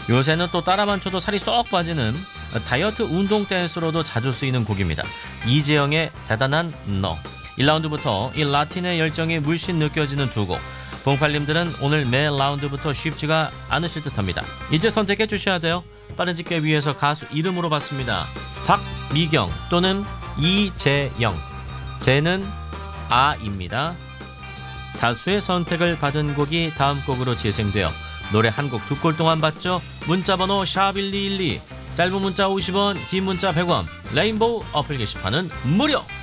요새는 또 따라만 춰도 살이 쏙 빠지는 다이어트 운동 댄스로도 자주 쓰이는 곡입니다. 이재영의 대단한 너. 1라운드부터 이 라틴의 열정이 물씬 느껴지는 두 곡. 봉팔님들은 오늘 매 라운드부터 쉽지가 않으실 듯합니다. 이제 선택해 주셔야 돼요. 빠른 집계 위해서 가수 이름으로 받습니다. 박미경 또는 이재영. 재는 아입니다. 다수의 선택을 받은 곡이 다음 곡으로 재생되어 노래 한 곡 두 골 동안 받죠. 문자번호 샵1212, 짧은 문자 50원, 긴 문자 100원, 레인보우 어플 게시판은 무료.